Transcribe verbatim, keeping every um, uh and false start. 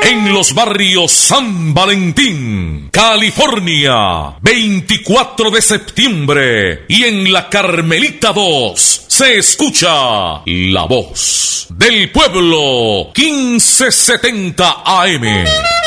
En los barrios San Valentín, California, veinticuatro de septiembre. Y en la Carmelita dos se escucha la voz del pueblo, quince setenta A M.